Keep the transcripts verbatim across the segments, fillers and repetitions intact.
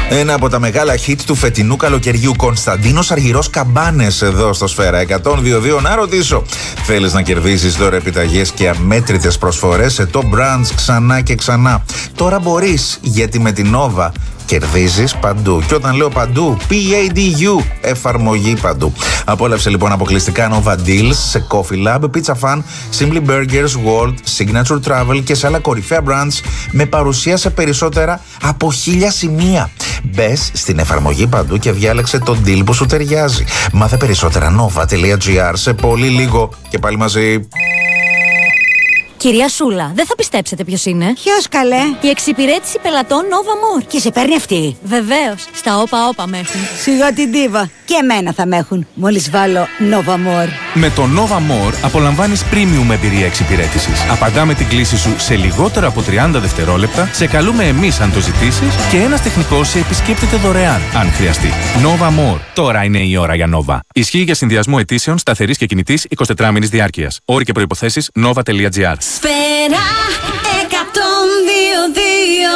Ένα από τα μεγάλα hit του φετινού καλοκαιριού. Κωνσταντίνος Αργυρός Καμπάνες εδώ στο Σφαίρα εκατόν δύο δύο. Να ρωτήσω, θέλεις να κερδίσεις δώρα επιταγές και αμέτρητες προσφορές σε top brands ξανά και ξανά? Τώρα μπορείς, γιατί με την Nova κερδίζεις παντού. Και όταν λέω παντού, πι έι ντι γιου, εφαρμογή παντού. Απόλαυσε λοιπόν αποκλειστικά Nova Deals σε Coffee Lab, Pizza Fan, Simply Burgers, World, Signature Travel και σε άλλα κορυφαία brands με παρουσία σε περισσότερα από χίλια σημεία. Μπες στην εφαρμογή παντού και διάλεξε τον deal που σου ταιριάζει. Μάθε περισσότερα nova τελεία τζι άρ σε πολύ λίγο και πάλι μαζί. Κυρία Σούλα, δεν θα πιστέψετε ποιος είναι. Ποιος, καλέ? Η εξυπηρέτηση πελατών Nova More. Και σε παίρνει αυτή? Βεβαίως, στα όπα όπα με έχουν. Σιγά την ντίβα. Και εμένα θα με έχουν, μόλις βάλω Nova More. Με το Nova More απολαμβάνεις premium εμπειρία εξυπηρέτησης. Απαντάμε την κλήση σου σε λιγότερα από τριάντα δευτερόλεπτα, σε καλούμε εμείς αν το ζητήσεις και ένας τεχνικός σε επισκέπτεται δωρεάν, αν χρειαστεί. Nova More. Τώρα είναι η ώρα για Nova. Ισχύει για συνδυασμό αιτήσεων σταθερής και κινητής εικοσιτετράμηνης διάρκειας. Όροι και προϋποθέσεις nova τελεία τζι άρ. Σφαίρα εκατόν δύο δύο.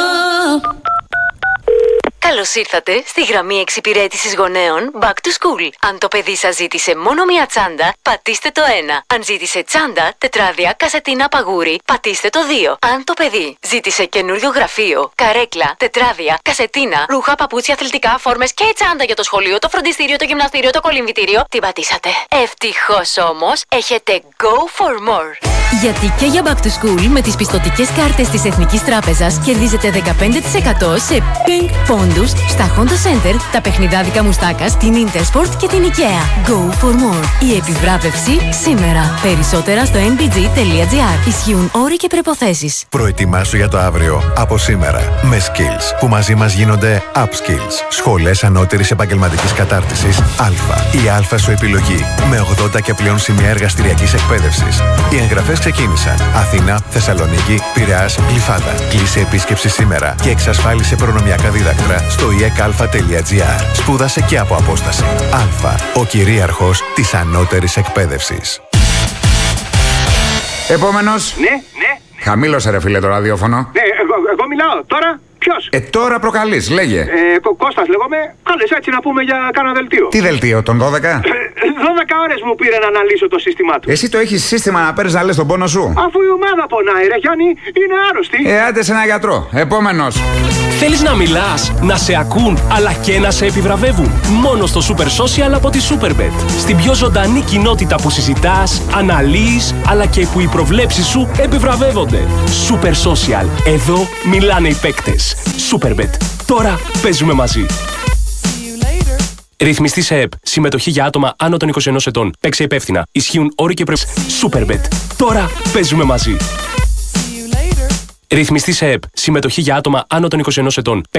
Καλώς ήρθατε στη γραμμή εξυπηρέτησης γονέων Back to School. Αν το παιδί σας ζήτησε μόνο μία τσάντα, πατήστε το ένα. Αν ζήτησε τσάντα, τετράδια, κασετίνα, παγούρι, πατήστε το δύο. Αν το παιδί ζήτησε καινούριο γραφείο, καρέκλα, τετράδια, κασετίνα, ρούχα, παπούτσια, αθλητικά, φόρμες και τσάντα για το σχολείο, το φροντιστήριο, το γυμναστήριο, το κολυμβητήριο, την πατήσατε. Ευτυχώς όμως, έχετε Go for More. Γιατί και για Back to School με τις πιστωτικές κάρτες της Εθνικής Τράπεζας κερδίζετε δεκαπέντε τοις εκατό σε Pink πόντους στα Honda Center, τα παιχνιδάδικα Μουστάκας, την Intersport και την IKEA. Go for more. Η επιβράβευση σήμερα. Περισσότερα στο εν μπι τζι τελεία τζι άρ. Ισχύουν όροι και προϋποθέσεις. Προετοιμάσου για το αύριο από σήμερα με Skills που μαζί μας γίνονται Upskills. Σχολές ανώτερης επαγγελματικής κατάρτισης Α. Η Α σου επιλογή με ογδόντα και πλέον σημεία εργαστηριακής εκπαίδευσης. Οι εγγραφές ξεκίνησαν. Αθήνα, Θεσσαλονίκη, Πειραιάς, Γλυφάδα. Κλείσε επίσκεψη σήμερα και εξασφάλισε προνομιακά δίδακτρα στο ι εκ α τελεία τζι άρ. Σπούδασε και από απόσταση. Α. Ο κυρίαρχος της ανώτερης εκπαίδευσης. Επόμενος. Ναι, ναι. Χαμήλωσε ρε φίλε το ραδιόφωνο. Ναι, εγώ, εγώ μιλάω τώρα. Ποιος? Ε, τώρα προκαλείς, λέγε. Ε, Κω- Κώστας λέγομαι. Κάλες έτσι να πούμε για κάνα δελτίο. Τι δελτίο, τον δώδεκα? Ε, δώδεκα ώρες μου πήρε να αναλύσω το σύστημά του. Εσύ το έχεις σύστημα να παίρνεις να λες τον πόνο σου? Αφού η ομάδα πονάει ρε Γιάννη, είναι άρρωστη. Ε, άντε σε ένα γιατρό. Επόμενος. Θέλεις να μιλάς, να σε ακούν, αλλά και να σε επιβραβεύουν? Μόνο στο Super Social από τη Superbet. Στην πιο ζωντανή κοινότητα που συζητάς, αναλύεις, αλλά και που οι προβλέψεις σου επιβραβεύονται. Super Social. Εδώ μιλάνε οι παίκτες. Superbet. Τώρα παίζουμε μαζί. Ρυθμιστή σε ΕΠ. Συμμετοχή για άτομα άνω των είκοσι ενός ετών. Παίξε υπεύθυνα. Ισχύουν όροι και προϋποθέσεις. Superbet. Τώρα παίζουμε μαζί. Ρυθμιστή σε ΕΠ. Συμμετοχή για άτομα άνω των είκοσι ενός ετών.